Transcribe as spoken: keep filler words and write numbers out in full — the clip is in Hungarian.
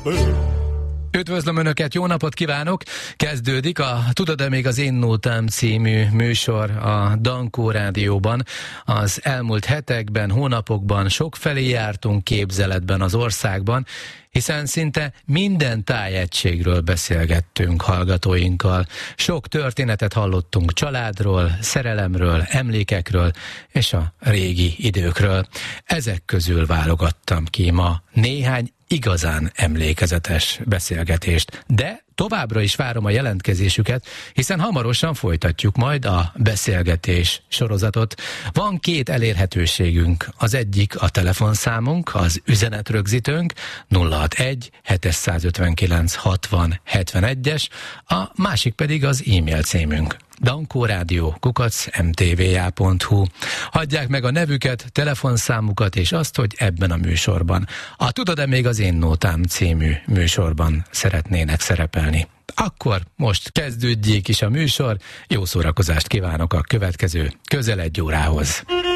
Üdvözlöm Önöket, jó napot kívánok! Kezdődik a Tudod-e még az én nótám című műsor a Dankó Rádióban. Az elmúlt hetekben, hónapokban sokfelé jártunk képzeletben az országban, hiszen szinte minden tájegységről beszélgettünk hallgatóinkkal. Sok történetet hallottunk családról, szerelemről, emlékekről és a régi időkről. Ezek közül válogattam ki ma néhány igazán emlékezetes beszélgetést, de továbbra is várom a jelentkezésüket, hiszen hamarosan folytatjuk majd a beszélgetés sorozatot. Van két elérhetőségünk, az egyik a telefonszámunk, az üzenetrögzítőnk nulla hatvanegy hétszázötvenkilenc hatvan hetvenegyes, a másik pedig az e-mail címünk. dankórádió kukac em té vé á pont hu. Hagyják meg a nevüket, telefonszámukat és azt, hogy ebben a műsorban, a Tudod-e még az én nótám című műsorban szeretnének szerepelni. Akkor most kezdődjék is a műsor, jó szórakozást kívánok a következő közel egy órához.